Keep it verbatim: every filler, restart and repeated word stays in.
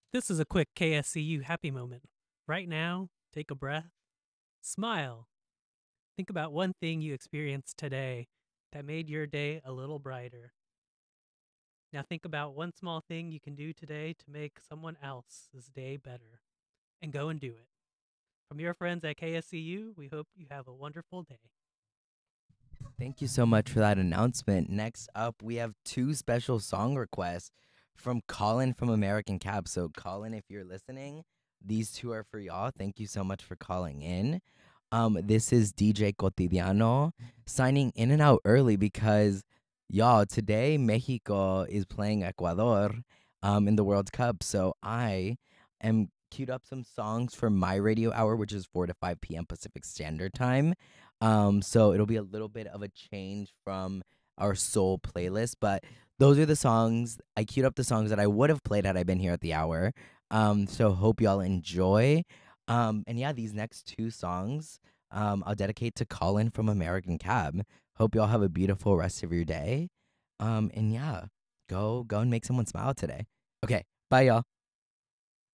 This is a quick K S C U happy moment. Right now, take a breath, smile. Think about one thing you experienced today that made your day a little brighter. Now, think about one small thing you can do today to make someone else's day better, and go and do it. From your friends at K S C U, we hope you have a wonderful day. Thank you so much for that announcement. Next up, we have two special song requests from Colin from American Cab. So, Colin, if you're listening, these two are for y'all. Thank you so much for calling in. Um, this is D J Cotidiano signing in and out early because, y'all, today Mexico is playing Ecuador um, in the World Cup. So, I am queued up some songs for my radio hour, which is four to five p m. Pacific Standard Time. Um, so it'll be a little bit of a change from our soul playlist, but those are the songs I queued up the songs that I would have played had I been here at the hour. Um, so hope y'all enjoy. Um, and yeah, these next two songs um I'll dedicate to Colin from American Cab. Hope y'all have a beautiful rest of your day. Um, and yeah, go go and make someone smile today. Okay, bye y'all.